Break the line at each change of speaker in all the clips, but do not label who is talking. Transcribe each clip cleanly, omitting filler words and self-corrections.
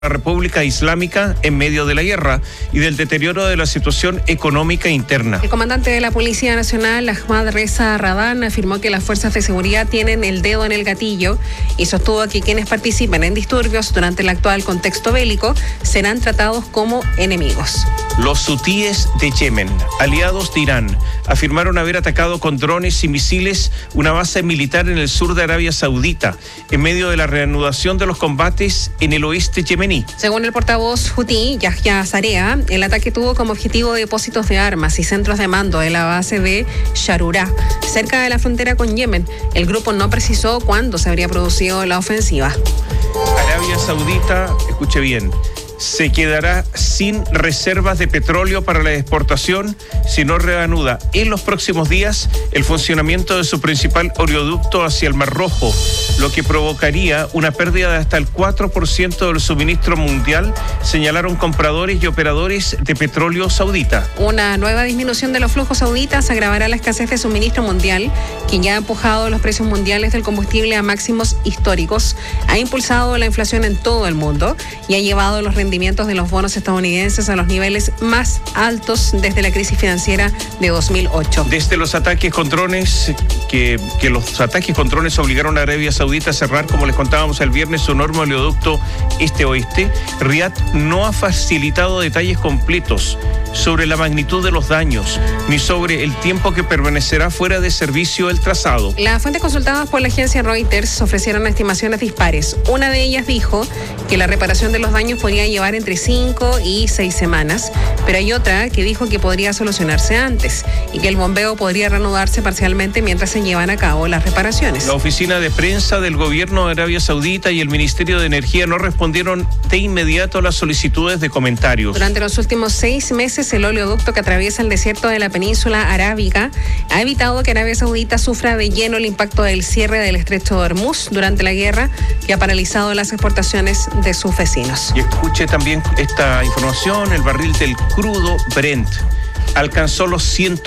la República Islámica en medio de la guerra y del deterioro de la situación económica interna.
El comandante de la Policía Nacional, Ahmad Reza Radán, afirmó que las fuerzas de seguridad tienen el dedo en el gatillo y sostuvo que quienes participen en disturbios durante el actual contexto bélico serán tratados como enemigos.
Los hutíes de Yemen, aliados de Irán, afirmaron haber atacado con drones y misiles una base militar en el sur de Arabia Saudita, en medio de la reanudación de los combates en el oeste yemení.
Según el portavoz hutí, Yahya Zarea, el ataque tuvo como objetivo depósitos de armas y centros de mando de la base de Sharura, cerca de la frontera con Yemen. El grupo no precisó cuándo se habría producido la ofensiva.
Arabia Saudita, escuche bien, se quedará sin reservas de petróleo para la exportación si no reanuda en los próximos días el funcionamiento de su principal oleoducto hacia el Mar Rojo, lo que provocaría una pérdida de hasta el 4% del suministro mundial, señalaron compradores y operadores de petróleo saudita.
Una nueva disminución de los flujos sauditas agravará la escasez de suministro mundial, quien ya ha empujado los precios mundiales del combustible a máximos históricos, ha impulsado la inflación en todo el mundo y ha llevado los rendimientos de los bonos estadounidenses a los niveles más altos desde la crisis financiera de 2008.
Desde los ataques con drones, que los ataques con drones obligaron a Arabia Saudita a cerrar, como les contábamos el viernes, su enorme oleoducto este-oeste, Riad no ha facilitado detalles completos sobre la magnitud de los daños, ni sobre el tiempo que permanecerá fuera de servicio el trazado.
Las fuentes consultadas por la agencia Reuters ofrecieron estimaciones dispares. Una de ellas dijo que la reparación de los daños podría llevar entre 5 y 6 semanas, pero hay otra que dijo que podría solucionarse antes y que el bombeo podría reanudarse parcialmente mientras se llevan a cabo las reparaciones.
La oficina de prensa del gobierno de Arabia Saudita y el Ministerio de Energía no respondieron de inmediato a las solicitudes de comentarios.
Durante los últimos 6 meses, el oleoducto que atraviesa el desierto de la península arábiga ha evitado que Arabia Saudita sufra de lleno el impacto del cierre del estrecho de Hormuz durante la guerra, que ha paralizado las exportaciones de sus vecinos.
Y escuche también esta información: el barril del crudo Brent alcanzó los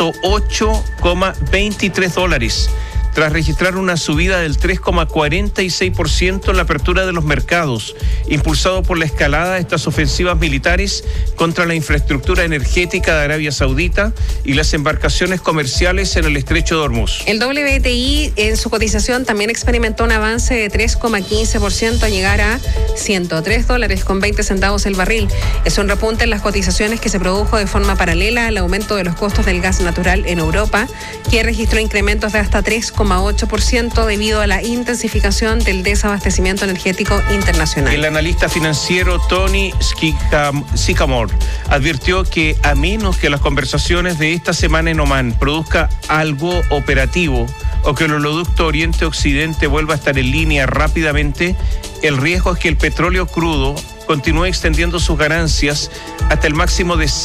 $108,23 tras registrar una subida del 3,46% en la apertura de los mercados, impulsado por la escalada de estas ofensivas militares contra la infraestructura energética de Arabia Saudita y las embarcaciones comerciales en el estrecho de Hormuz.
El WTI en su cotización también experimentó un avance de 3,15% a llegar a $103,20 el barril. Es un repunte en las cotizaciones que se produjo de forma paralela al aumento de los costos del gas natural en Europa, que registró incrementos de hasta 3,8% debido a la intensificación del desabastecimiento energético internacional.
El analista financiero Tony Sycamore advirtió que a menos que las conversaciones de esta semana en Omán produzca algo operativo o que el oleoducto Oriente-Occidente vuelva a estar en línea rápidamente, el riesgo es que el petróleo crudo continúe extendiendo sus ganancias hasta el máximo de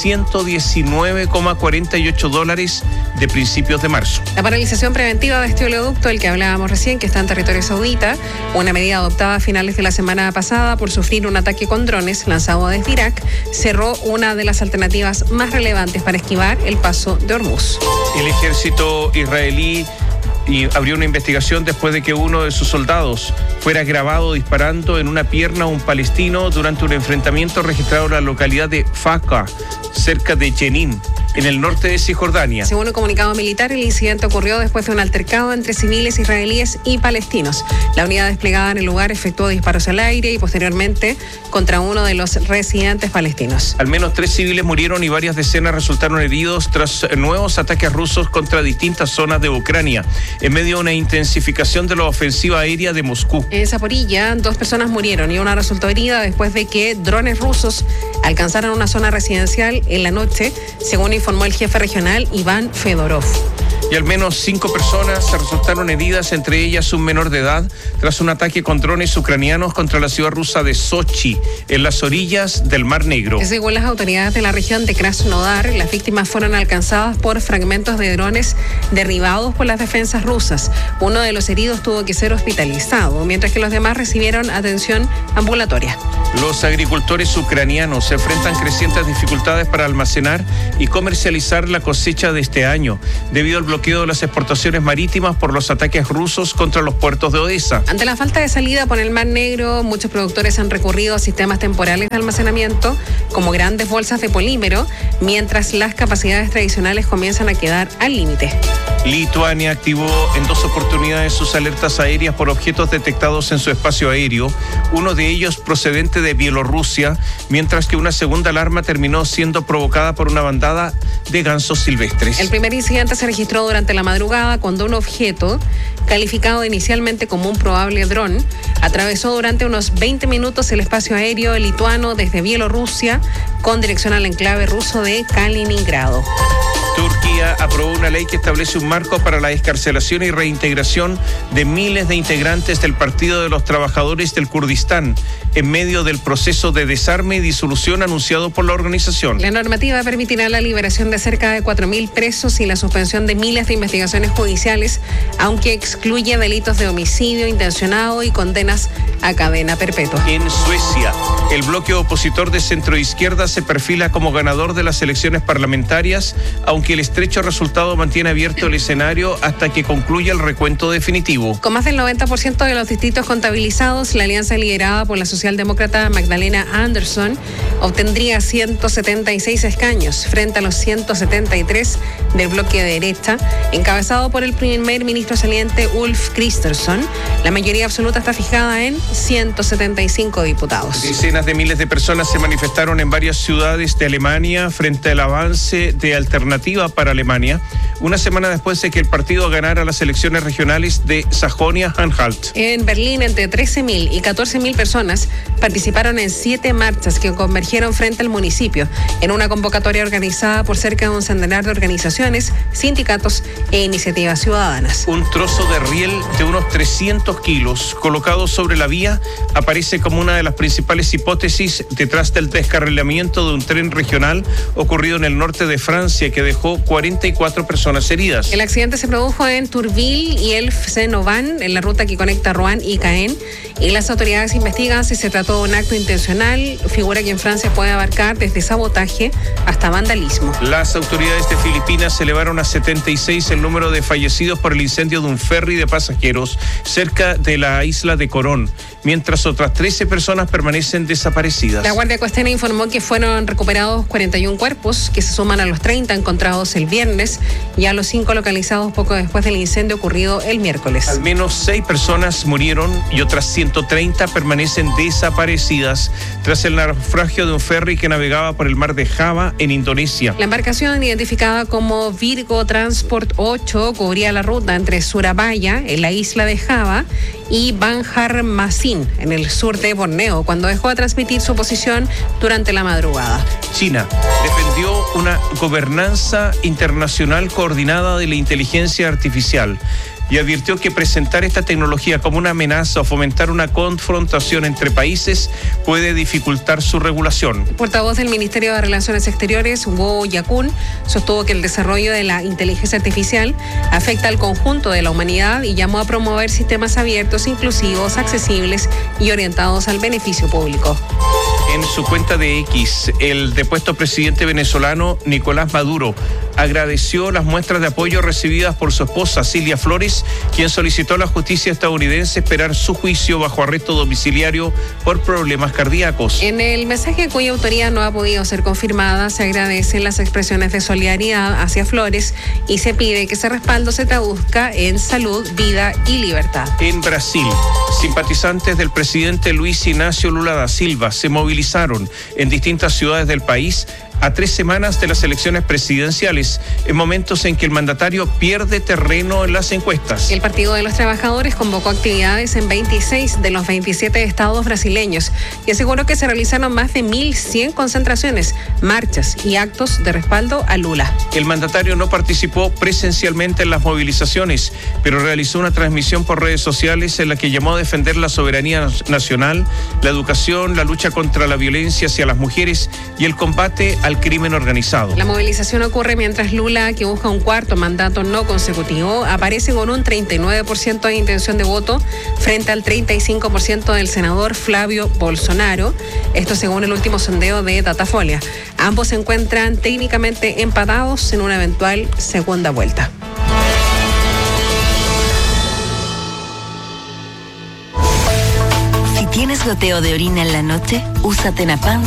$119,48 de principios de marzo.
La paralización preventiva de este oleoducto, del que hablábamos recién, que está en territorio saudita, una medida adoptada a finales de la semana pasada por sufrir un ataque con drones lanzado desde Irak, cerró una de las alternativas más relevantes para esquivar el paso de Hormuz.
El ejército israelí abrió una investigación después de que uno de sus soldados fuera grabado disparando en una pierna a un palestino durante un enfrentamiento registrado en la localidad de Faqa, cerca de Jenin, en el norte de Cisjordania.
Según un comunicado militar, el incidente ocurrió después de un altercado entre civiles israelíes y palestinos. La unidad desplegada en el lugar efectuó disparos al aire y posteriormente contra uno de los residentes palestinos.
Al menos 3 civiles murieron y varias decenas resultaron heridos tras nuevos ataques rusos contra distintas zonas de Ucrania, en medio de una intensificación de la ofensiva aérea de Moscú.
En Zaporilla, 2 personas murieron y una resultó herida después de que drones rusos alcanzaron una zona residencial en la noche, según informó el jefe regional Iván Fedorov.
Y al menos 5 personas resultaron heridas, entre ellas un menor de edad, tras un ataque con drones ucranianos contra la ciudad rusa de Sochi, en las orillas del Mar Negro.
Según las autoridades de la región de Krasnodar, las víctimas fueron alcanzadas por fragmentos de drones derribados por las defensas rusas. Uno de los heridos tuvo que ser hospitalizado, mientras que los demás recibieron atención ambulatoria.
Los agricultores ucranianos se enfrentan crecientes dificultades para almacenar y comercializar la cosecha de este año, debido al bloqueo bloqueo de las exportaciones marítimas por los ataques rusos contra los puertos de Odessa.
Ante la falta de salida por el Mar Negro, muchos productores han recurrido a sistemas temporales de almacenamiento, como grandes bolsas de polímero, mientras las capacidades tradicionales comienzan a quedar al límite.
Lituania activó en 2 oportunidades sus alertas aéreas por objetos detectados en su espacio aéreo, uno de ellos procedente de Bielorrusia, mientras que una segunda alarma terminó siendo provocada por una bandada de gansos silvestres.
El primer incidente se registró durante la madrugada cuando un objeto, calificado inicialmente como un probable dron, atravesó durante unos 20 minutos el espacio aéreo lituano desde Bielorrusia con dirección al enclave ruso de Kaliningrado.
Turquía aprobó una ley que establece un marco para la excarcelación y reintegración de miles de integrantes del Partido de los Trabajadores del Kurdistán en medio del proceso de desarme y disolución anunciado por la organización.
La normativa permitirá la liberación de cerca de 4.000 presos y la suspensión de miles de investigaciones judiciales, aunque excluye delitos de homicidio intencionado y condenas a cadena perpetua.
En Suecia, el bloque opositor de centroizquierda se perfila como ganador de las elecciones parlamentarias, aunque el estrecho resultado mantiene abierto el escenario hasta que concluya el recuento definitivo.
Con más del 90% de los distritos contabilizados, la alianza liderada por la socialdemócrata Magdalena Andersson obtendría 176 escaños frente a los 173 del bloque de derecha, encabezado por el primer ministro saliente Ulf Kristersson. La mayoría absoluta está fijada en 175 diputados.
Decenas de miles de personas se manifestaron en varias ciudades de Alemania frente al avance de Alternativa para Alemania, una semana después de que el partido ganara las elecciones regionales de Sajonia-Anhalt.
En Berlín, entre 13.000 y 14.000 personas participaron en 7 marchas que convergieron frente al municipio, en una convocatoria organizada por cerca de un centenar de organizaciones, sindicatos e iniciativas ciudadanas.
Un trozo de riel de unos 300 kilos colocado sobre la vía aparece como una de las principales hipótesis detrás del descarrilamiento de un tren regional ocurrido en el norte de Francia que dejó 44 personas heridas.
El accidente se produjo en Tourville y Elf-Saint-Ouen, en la ruta que conecta Rouen y Caen, y las autoridades investigan si se trató de un acto intencional, figura que en Francia puede abarcar desde sabotaje hasta vandalismo.
Las autoridades de Filipinas elevaron a 76 el número de fallecidos por el incendio de un ferry de pasajeros cerca de la isla de Corón, mientras otras 13 personas permanecen desaparecidas.
La Guardia Costera informó que fueron recuperados 41 cuerpos, que se suman a los 30 encontrados el viernes y a los 5 localizados poco después del incendio ocurrido el miércoles.
Al menos 6 personas murieron y otras 130 permanecen desaparecidas tras el naufragio de un ferry que navegaba por el mar de Java en Indonesia.
La embarcación, identificada como Virgo Transport 8, cubría la ruta entre Surabaya, en la isla de Java, y Banjarmasin, en el sur de Borneo, cuando dejó de transmitir su posición durante la madrugada.
China defendió una gobernanza internacional coordinada de la inteligencia artificial y advirtió que presentar esta tecnología como una amenaza o fomentar una confrontación entre países puede dificultar su regulación.
El portavoz del Ministerio de Relaciones Exteriores, Guo Yakun, sostuvo que el desarrollo de la inteligencia artificial afecta al conjunto de la humanidad y llamó a promover sistemas abiertos, inclusivos, accesibles y orientados al beneficio público.
En su cuenta de X, el depuesto presidente venezolano Nicolás Maduro agradeció las muestras de apoyo recibidas por su esposa Cilia Flores, quien solicitó a la justicia estadounidense esperar su juicio bajo arresto domiciliario por problemas cardíacos.
En el mensaje cuya autoría no ha podido ser confirmada, se agradecen las expresiones de solidaridad hacia Flores y se pide que ese respaldo se traduzca en salud, vida y libertad.
En Brasil, simpatizantes del presidente Luis Ignacio Lula da Silva se movilizaron en distintas ciudades del país a 3 semanas de las elecciones presidenciales, en momentos en que el mandatario pierde terreno en las encuestas.
El Partido de los Trabajadores convocó actividades en 26 de los 27 estados brasileños y aseguró que se realizaron más de 1.100 concentraciones, marchas y actos de respaldo a Lula.
El mandatario no participó presencialmente en las movilizaciones, pero realizó una transmisión por redes sociales en la que llamó a defender la soberanía nacional, la educación, la lucha contra la violencia hacia las mujeres y el combate al crimen organizado.
La movilización ocurre mientras Lula, que busca un 4º mandato no consecutivo, aparece con un 39% de intención de voto frente al 35% del senador Flavio Bolsonaro. Esto según el último sondeo de Datafolia. Ambos se encuentran técnicamente empatados en una eventual segunda vuelta.
¿Tienes goteo de orina en la noche? Usa Tenapán